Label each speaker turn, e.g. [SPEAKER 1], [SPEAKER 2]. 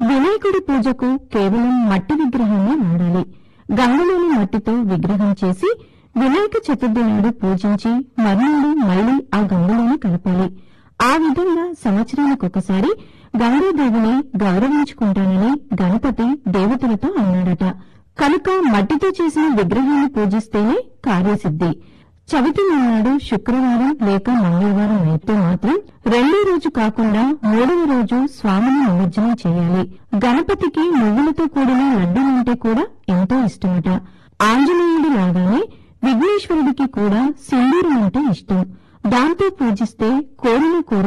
[SPEAKER 1] వినాయకుడి పూజకు కేవలం మట్టి విగ్రహాన్ని వాడాలి. గంగలోని మట్టితో విగ్రహం చేసి వినాయక చతుర్థి నాడు పూజించి మర్నాడు మళ్లీ ఆ గంగలోని కలపాలి. ఆ విధంగా సంవత్సరానికొకసారి గంగాదేవిని గౌరవించుకుంటానని గణపతి దేవతలతో అన్నాడట. కనుక మట్టితో చేసిన విగ్రహాన్ని పూజిస్తేనే కార్యసిద్ధి. చవితి నాడు శుక్రవారం లేక మంగళవారం అయితే మాత్రం రెండో రోజు కాకుండా మూడవ రోజు స్వామిని నిమజ్జనం చేయాలి. గణపతికి నువ్వులతో కూడిన లడ్డూలంటే కూడా ఎంతో ఇష్టమట. ఆంజనేయుడి లాగానే విఘ్నేశ్వరుడికి కూడా సింధూరం అంటే ఇష్టం. దాంతో పూజిస్తే కోరిన